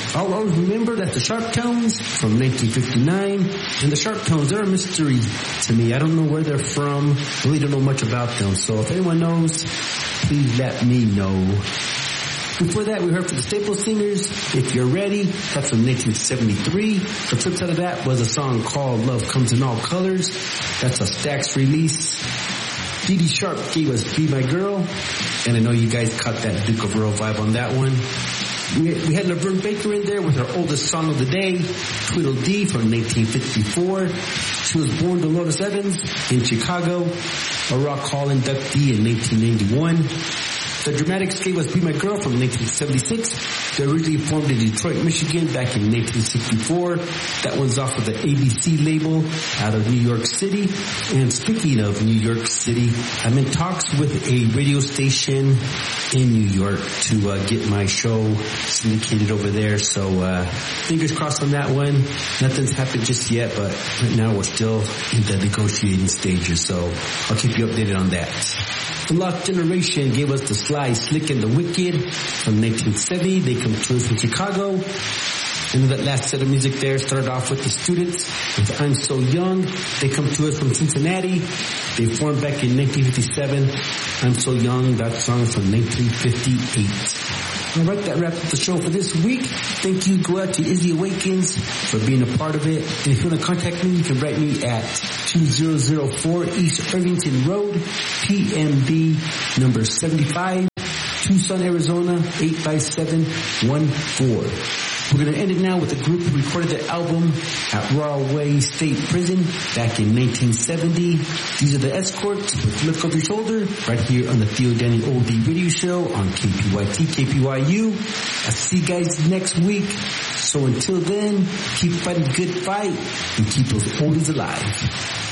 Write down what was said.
I'll always remember that the Sharp Tones from 1959. And the Sharp Tones, they're a mystery to me. I don't know where they're from. Really don't know much about them. So if anyone knows, please let me know. Before that, we heard from the Staple Singers, If You're Ready. That's from 1973. The flip side of that was a song called Love Comes in All Colors. That's a Stax release. Dee Dee Sharp gave us Be My Girl. And I know you guys caught that Duke of Earl vibe on that one. We had Laverne Baker in there with her oldest song of the day, Tweedledee from 1954. She was born to Lotus Evans in Chicago, a Rock Hall inductee in 1991. The Dramatics gave us Be My Girl from 1976. They originally formed in Detroit, Michigan back in 1964. That one's off of the ABC label out of New York City. And speaking of New York City, I'm in talks with a radio station in New York to get my show syndicated over there. So fingers crossed on that one. Nothing's happened just yet, but right now we're still in the negotiating stages. So I'll keep you updated on that. The Lost Generation gave us the Sly, Slick, and the Wicked from 1970. They come to us from Chicago. And that last set of music there started off with the Students with I'm So Young. They come to us from Cincinnati. They formed back in 1957. I'm So Young, that song from 1958. All right, that wraps up the show for this week. Thank you. Go out to Izzy Awakens for being a part of it. And if you want to contact me, you can write me at 2004 East Irvington Road, PMB number 75, Tucson, Arizona, 85714. We're going to end it now with a group who recorded their album at Rahway State Prison back in 1970. These are the Escorts with Look Over Your Shoulder right here on the Theo Danny Oldie Radio Show on KPYT, KPYU. I'll see you guys next week. So until then, keep fighting the good fight and keep those oldies alive.